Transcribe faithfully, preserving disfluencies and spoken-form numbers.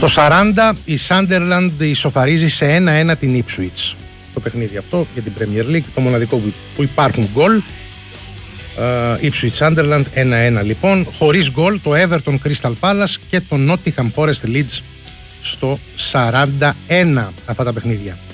Στο σαράντα η Sunderland ισοφαρίζει σε ένα ένα την Ipswich. Το παιχνίδι αυτό για την Premier League, το μοναδικό που υπάρχουν γκολ. Uh, Ipswich Sunderland ένα ένα λοιπόν. Χωρίς γκολ το Everton Crystal Palace και το Nottingham Forest Leeds στο σαράντα ένα, αυτά τα παιχνίδια.